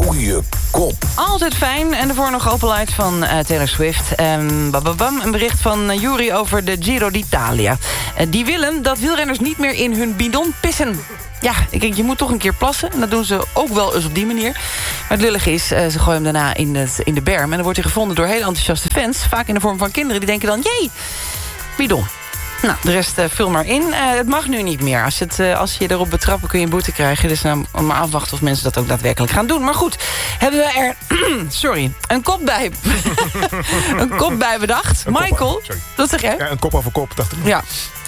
goede kop. Altijd fijn. En daarvoor nog Open Light van Taylor Swift. Een bericht van Juri over de Giro d'Italia. Die willen dat wielrenners niet meer in hun bidon pissen. Ja, ik denk, je moet toch een keer plassen. En dat doen ze ook wel eens op die manier. Maar het lullige is, ze gooien hem daarna in de berm. En dan wordt hij gevonden door hele enthousiaste fans. Vaak in de vorm van kinderen. Die denken dan, jee, bidon. Nou, de rest vul maar in. Het mag nu niet meer. Als je erop betrappen kun je een boete krijgen. Dus nou, maar afwachten of mensen dat ook daadwerkelijk gaan doen. Maar goed, hebben we er een kop bij. Een kop bij bedacht. Michael, wat zeg jij? Ja, een kop over kop, dacht ik. Ja.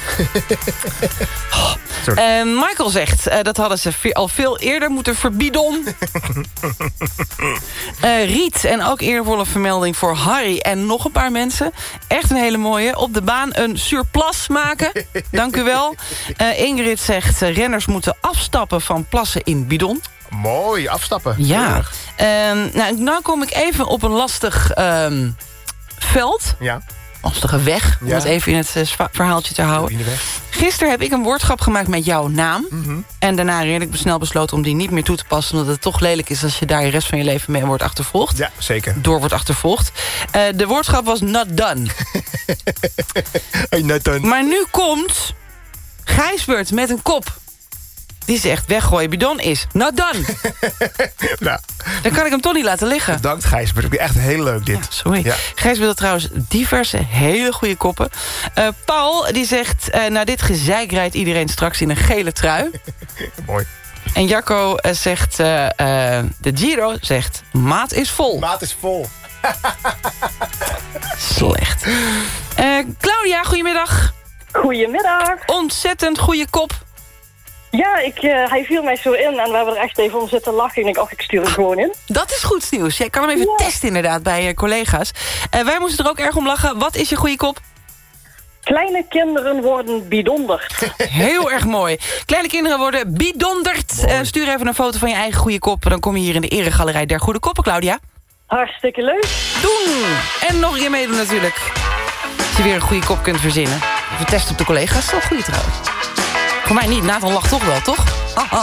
Michael zegt, dat hadden ze al veel eerder moeten verbieden. Riet, en ook eervolle vermelding voor Harry en nog een paar mensen. Echt een hele mooie. Op de baan een surplus maken. Dank u wel. Ingrid zegt, renners moeten afstappen van plassen in bidon. Mooi, afstappen. Ja. Nou kom ik even op een lastig veld. Ja. Lastige weg, om het even in het verhaaltje te houden. Gisteren heb ik een woordgrap gemaakt met jouw naam. En daarna redelijk snel besloten om die niet meer toe te passen, omdat het toch lelijk is als je daar de rest van je leven mee wordt achtervolgd. Ja, zeker. Door wordt achtervolgd. De woordgrap was not done. Hey, not done. Maar nu komt Gijsbert met een kop. Die zegt, weggooien bidon is not done. Nou, Dan kan ik hem toch niet laten liggen. bedankt Gijsbert. Ik vind echt heel leuk dit. Ja, sorry. Ja. Gijs wil trouwens diverse hele goede koppen. Paul die zegt, na dit gezeik rijdt iedereen straks in een gele trui. Mooi. En Jacco zegt, de Giro zegt, maat is vol. Maat is vol. Slecht. Claudia, goedemiddag. Goedemiddag. Ontzettend goede kop. Ja, hij viel mij zo in en we hebben er echt even om zitten lachen. En ik dacht, ik stuur hem gewoon in. Dat is goed nieuws. Jij kan hem even testen inderdaad bij collega's. Wij moesten er ook erg om lachen. Wat is je goede kop? Kleine kinderen worden bidonderd. Heel erg mooi. Kleine kinderen worden bidonderd. Stuur even een foto van je eigen goede kop. Dan kom je hier in de eregalerij der goede koppen, Claudia. Hartstikke leuk. Doen! En nog een keer meedoen natuurlijk. Als je weer een goede kop kunt verzinnen. Even testen op de collega's. Dat is wel goed trouwens. Voor mij niet. Nathan lacht toch wel, toch?